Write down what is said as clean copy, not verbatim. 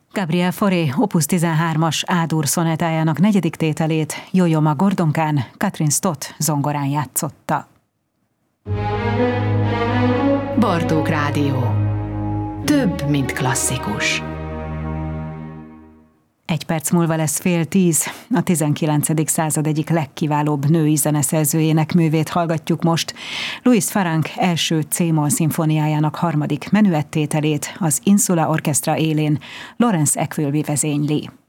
Gabriel Fauré Opus 13-as A-dur szonátájának 4. tételét Yo-Yo Gordonkán Katrin Stott zongorán játszotta. Bartók Rádió. Több, mint klasszikus. 1 perc múlva lesz 9:30. A 19. század egyik legkiválóbb női zeneszerzőjének művét hallgatjuk most. Louise Farrenc első C-moll szimfóniájának 3. menüettételét az Insula Orchestra élén Lawrence Akwilby vezényli.